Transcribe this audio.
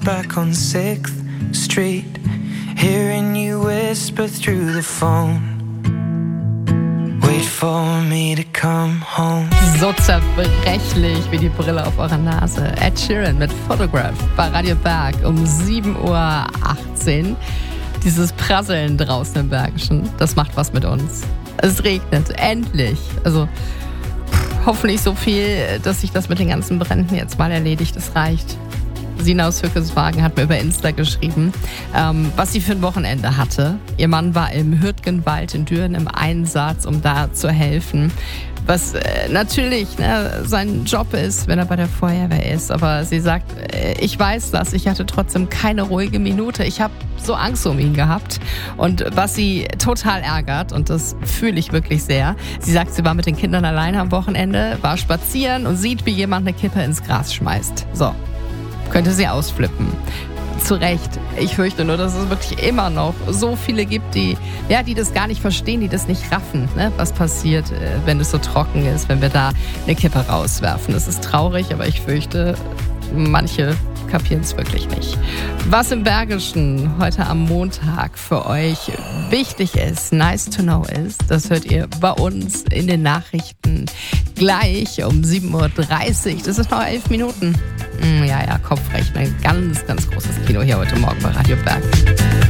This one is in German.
Back on 6th Street, hearing you whisper through the phone. Wait for me to come home. So zerbrechlich wie die Brille auf eurer Nase. Ed Sheeran mit Photograph bei Radio Berg um 7:18 Uhr. Dieses Prasseln draußen im Bergischen, das macht was mit uns. Es regnet, endlich. Also hoffentlich so viel, dass sich das mit den ganzen Bränden jetzt mal erledigt. Es reicht. Sina aus Hückeswagen hat mir über Insta geschrieben, was sie für ein Wochenende hatte. Ihr Mann war im Hürtgenwald in Düren im Einsatz, um da zu helfen. Was natürlich sein Job ist, wenn er bei der Feuerwehr ist. Aber sie sagt, ich weiß das, ich hatte trotzdem keine ruhige Minute. Ich habe so Angst um ihn gehabt. Und was sie total ärgert, und das fühle ich wirklich sehr, sie sagt, sie war mit den Kindern alleine am Wochenende, war spazieren und sieht, wie jemand eine Kippe ins Gras schmeißt. So, könnte sie ausflippen. Zu Recht. Ich fürchte nur, dass es wirklich immer noch so viele gibt, die das gar nicht verstehen, die das nicht raffen, ne? Was passiert, wenn es so trocken ist, wenn wir da eine Kippe rauswerfen. Das ist traurig, aber ich fürchte, manche kapieren es wirklich nicht. Was im Bergischen heute am Montag für euch wichtig ist, nice to know ist, das hört ihr bei uns in den Nachrichten gleich um 7:30 Uhr. Das ist noch 11 Minuten. Ja, Kopfrechnen. Ganz, ganz großes Kino hier heute Morgen bei Radio Berg.